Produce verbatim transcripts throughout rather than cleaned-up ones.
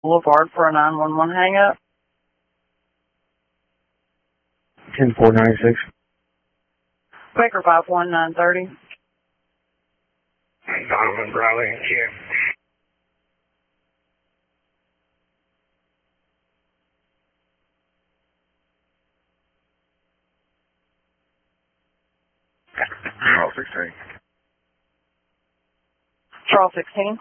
Boulevard for a nine one one hang-up. ten four ninety-six. Baker five one nine thirty. Donovan Bradley, here. Charles sixteen. Charles sixteen.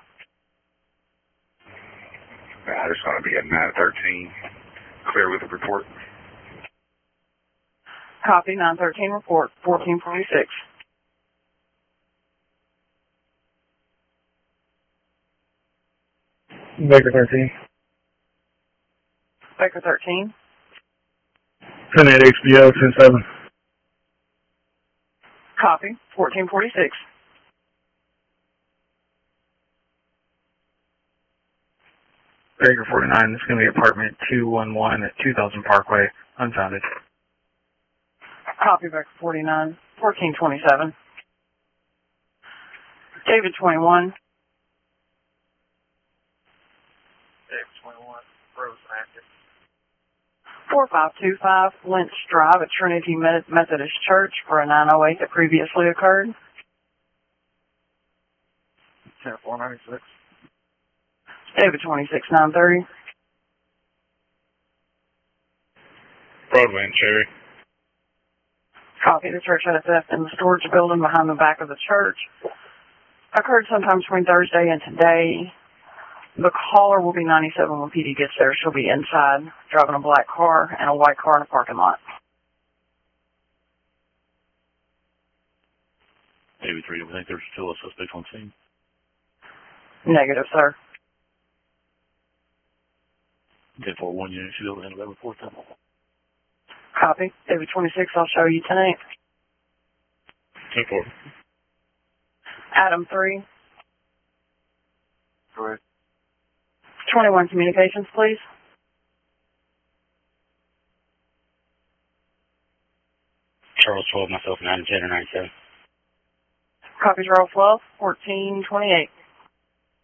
Uh, there's going to be a nine thirteen. Clear with the report. Copy, nine thirteen report, fourteen forty-six. Baker thirteen. Baker thirteen. ten eight H B O, ten seven. Copy, fourteen forty-six. Baker forty-nine, this is going to be apartment two one one at two thousand Parkway, unfounded. Copy, Baker forty-nine, fourteen twenty-seven. David twenty-one. David twenty-one, Rose active. four five two five Lynch Drive at Trinity Methodist Church for a nine oh eight that previously occurred. ten four ninety-six. David twenty-six nine thirty. Broadway and Cherry. Copy, the church had a theft in the storage building behind the back of the church. Occurred sometime between Thursday and today. The caller will be ninety-seven when P D gets there. She'll be inside, driving a black car and a white car in a parking lot. David three, I think there's still a suspect on scene. Negative, sir. ten four one unit, should be able to handle that report then. Copy. David twenty-six, I'll show you tonight. ten four. Adam three. Go ahead. twenty-one communications, please. Charles twelve, myself nine ten or ninety-seven. Copy, Charles twelve, fourteen twenty-eight.